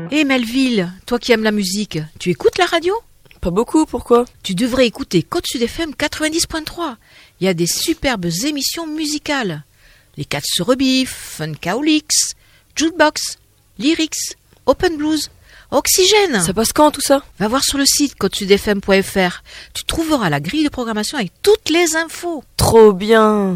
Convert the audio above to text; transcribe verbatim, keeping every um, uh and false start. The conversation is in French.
Hé Melville, toi qui aimes la musique, tu écoutes la radio ? Pas beaucoup, pourquoi ? Tu devrais écouter Côte Sud F M quatre-vingt-dix point trois. Il y a des superbes émissions musicales. Les Cats se rebiffent, Funkaolix, Jukebox, Lyrics, Open Blues, Oxygène. Ça passe quand tout ça ? Va voir sur le site côte sud f m point f r. Tu trouveras la grille de programmation avec toutes les infos. Trop bien !